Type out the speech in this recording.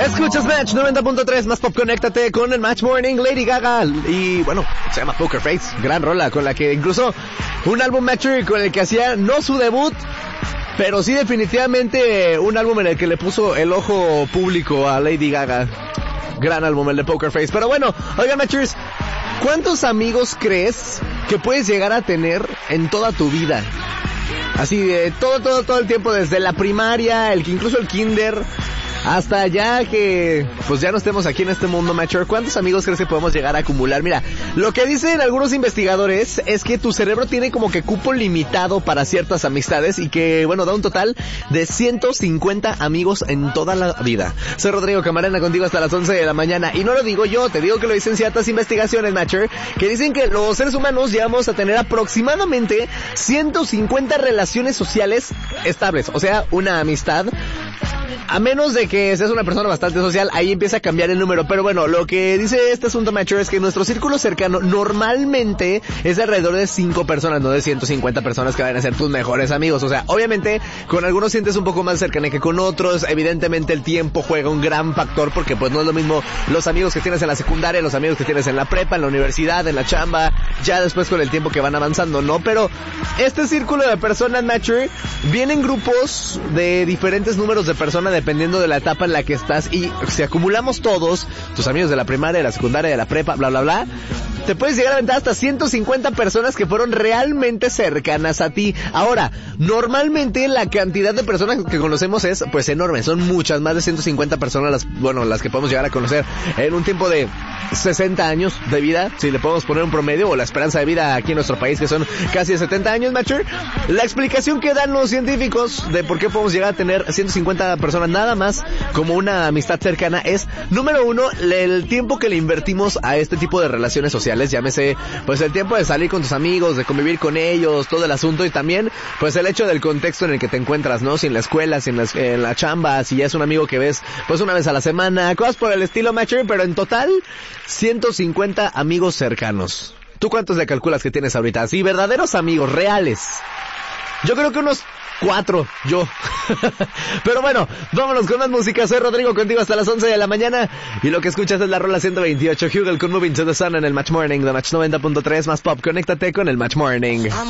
Escuchas Match 90.3 más pop, conéctate con el Match Morning, Lady Gaga. Y bueno, se llama Poker Face, gran rola con la que incluso un álbum Matcher con el que hacía no su debut, pero sí definitivamente un álbum en el que le puso el ojo público a Lady Gaga. Gran álbum el de Poker Face. Pero bueno, oigan Matchers, ¿cuántos amigos crees que puedes llegar a tener en toda tu vida? Así de todo el tiempo, desde la primaria, incluso el kinder, hasta ya que pues ya no estemos aquí en este mundo Matcher. ¿Cuántos amigos crees que podemos llegar a acumular? Mira, lo que dicen algunos investigadores es que tu cerebro tiene como que cupo limitado para ciertas amistades y que, bueno, da un total de 150 amigos en toda la vida. Soy Rodrigo Camarena contigo hasta las 11 de la mañana y no lo digo yo, te digo que lo dicen ciertas investigaciones Matcher, que dicen que los seres humanos llegamos a tener aproximadamente 150 relaciones sociales estables, o sea, una amistad. A menos de que seas una persona bastante social, ahí empieza a cambiar el número. Pero bueno, lo que dice este asunto Matcher es que nuestro círculo cercano normalmente es de alrededor de 5 personas, no de 150 personas que van a ser tus mejores amigos. O sea, obviamente con algunos sientes un poco más cercano que con otros. Evidentemente el tiempo juega un gran factor porque pues no es lo mismo los amigos que tienes en la secundaria, los amigos que tienes en la prepa, en la universidad, en la chamba, ya después con el tiempo que van avanzando, ¿no? Pero este círculo de personas Matcher viene en grupos de diferentes números de personas dependiendo de la etapa en la que estás, y si acumulamos todos, tus amigos de la primaria, de la secundaria, de la prepa, bla bla bla, te puedes llegar a aventar hasta 150 personas que fueron realmente cercanas a ti. Ahora, normalmente la cantidad de personas que conocemos es pues enorme, son muchas, más de 150 personas las que podemos llegar a conocer en un tiempo de 60 años de vida, si le podemos poner un promedio, o la esperanza de vida aquí en nuestro país, que son casi de 70 años, Matcher. La explicación que dan los científicos de por qué podemos llegar a tener 150 personas nada más como una amistad cercana es, número uno, el tiempo que le invertimos a este tipo de relaciones sociales, llámese pues el tiempo de salir con tus amigos, de convivir con ellos, todo el asunto, y también pues el hecho del contexto en el que te encuentras, ¿no? Si en la escuela, si en la chamba, si ya es un amigo que ves pues una vez a la semana, cosas por el estilo Matcher, pero en total 150 amigos cercanos. ¿Tú cuántos le calculas que tienes ahorita? Sí, verdaderos amigos, reales. Yo creo que unos 4, yo. Pero bueno, vámonos con más música. Soy Rodrigo contigo hasta las 11 de la mañana. Y lo que escuchas es la rola 128, Hugel con Moving to the Sun en el Match Morning de Match 90.3 más pop. Conéctate con el Match Morning.